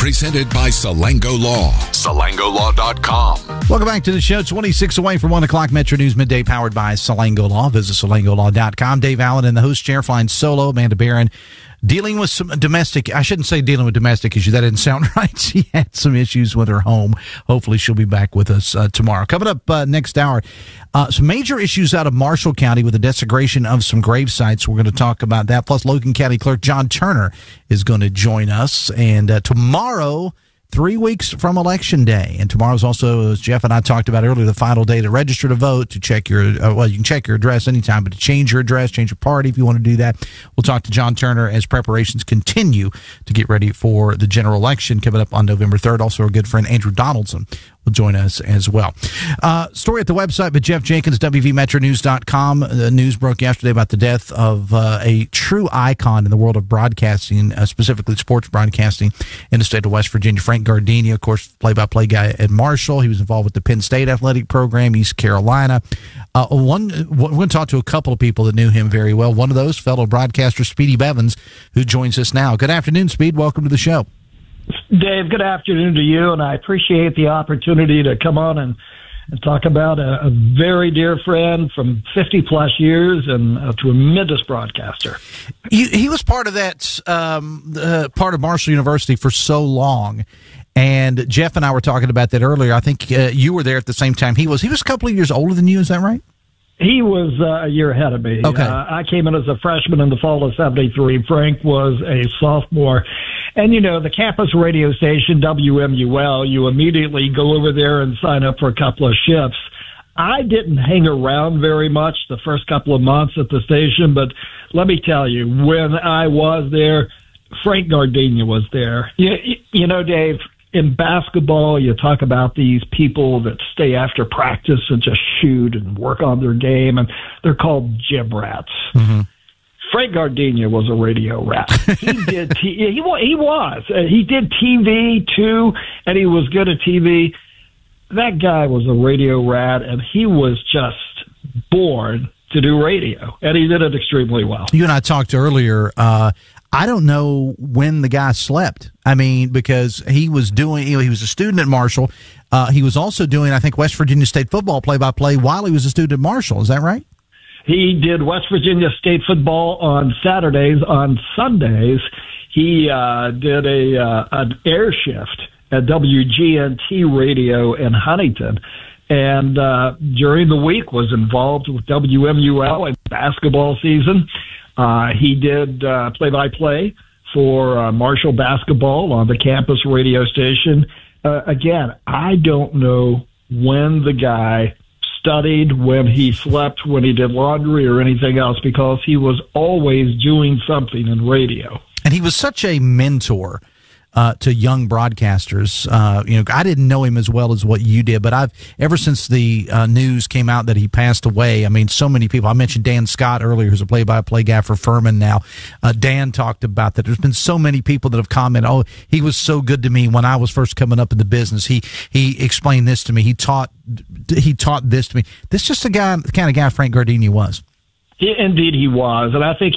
Presented by Salango Law. SalangoLaw.com. Welcome back to the show. 26 away from 1 o'clock. Metro News Midday, powered by Salango Law. Visit SalangoLaw.com. Dave Allen in the host chair, flying solo. Amanda Barron dealing with some domestic, I shouldn't say dealing with domestic issues. That didn't sound right. She had some issues with her home. Hopefully she'll be back with us tomorrow. Coming up next hour, some major issues out of Marshall County with the desecration of some grave sites. We're going to talk about that. Plus, Logan County Clerk John Turner is going to join us. And tomorrow, 3 weeks from Election Day. And tomorrow's also, as Jeff and I talked about earlier, the final day to register to vote, to check your, you can check your address anytime, but to change your address, change your party if you want to do that. We'll talk to John Turner as preparations continue to get ready for the general election coming up on November 3rd. Also, our good friend Andrew Donaldson will join us as well. Story at the website by Jeff Jenkins, WVMetroNews.com. The news broke yesterday about the death of a true icon in the world of broadcasting, specifically sports broadcasting in the state of West Virginia. Frank Gardenia, of course, play-by-play guy at Marshall. He was involved with the Penn State athletic program, East Carolina. We're going to talk to a couple of people that knew him very well. One of those, fellow broadcaster Speedy Bevins, who joins us now. Good afternoon, Speed. Welcome to the show. Dave, good afternoon to you, and I appreciate the opportunity to come on and talk about a very dear friend from 50-plus years and a tremendous broadcaster. He was part of that, part of Marshall University for so long, and Jeff and I were talking about that earlier. I think you were there at the same time he was. He was a couple of years older than you, is that right? He was a year ahead of me. Okay. I came in as a freshman in the fall of '73. Frank was a sophomore. And, you know, the campus radio station, WMUL, you immediately go over there and sign up for a couple of shifts. I didn't hang around very much the first couple of months at the station, but let me tell you, when I was there, Frank Gardenia was there. You know, Dave, in basketball, you talk about these people that stay after practice and just shoot and work on their game, and they're called gym rats. Mm-hmm. Frank Gardenia was a radio rat. He did. He was. He did TV too, and he was good at TV. That guy was a radio rat, and he was just born to do radio, and he did it extremely well. You and I talked earlier. I don't know when the guy slept. I mean, because he was doing, he was a student at Marshall. He was also doing, I think, West Virginia State football play-by-play while he was a student at Marshall. Is that right? He did West Virginia State football on Saturdays. On Sundays, he did an air shift at WGNT Radio in Huntington. And during the week was involved with WMUL in basketball season. He did play-by-play for Marshall basketball on the campus radio station. Again, I don't know when the guy studied, when he slept, when he did laundry or anything else, because he was always doing something in radio. And he was such a mentor to young broadcasters. You know, I didn't know him as well as what you did, but I've ever since the news came out that he passed away. I mean, so many people. I mentioned Dan Scott earlier, who's a play-by-play guy for Furman now. Dan talked about that. There's been so many people that have commented, "Oh, he was so good to me when I was first coming up in the business. He explained this to me. He taught this to me." This is just the kind of guy Frank Gardenia was. Indeed, he was, and I think